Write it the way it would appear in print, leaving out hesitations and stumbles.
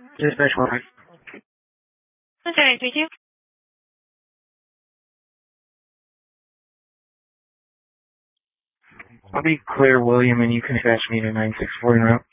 Dispatch 1. Okay, thank you. I'll be Claire William and you can dispatch me to 964 en route.